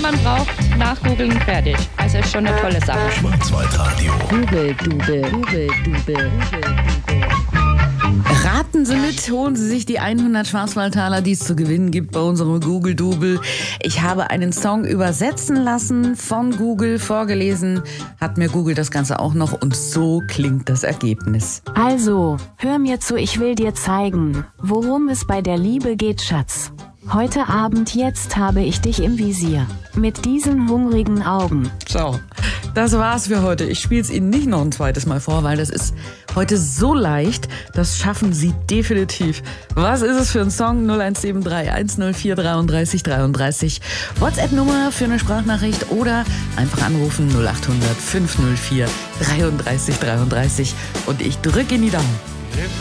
man braucht, nachgoogeln, fertig. Also ist schon eine tolle Sache. Schwarzwaldradio. Google-Dube. Raten Sie mit, holen Sie sich die 100 Schwarzwaldtaler, die es zu gewinnen gibt bei unserem Google-Double. Ich habe einen Song übersetzen lassen, von Google vorgelesen, hat mir Google das Ganze auch noch und so klingt das Ergebnis. Also, hör mir zu, ich will dir zeigen, worum es bei der Liebe geht, Schatz. Heute Abend, jetzt habe ich dich im Visier. Mit diesen hungrigen Augen. So, das war's für heute. Ich spiele es Ihnen nicht noch ein zweites Mal vor, weil das ist heute so leicht. Das schaffen Sie definitiv. Was ist es für ein Song? 0173 104 33 33. WhatsApp-Nummer für eine Sprachnachricht oder einfach anrufen 0800 504 33 33. Und ich drücke in die Daumen.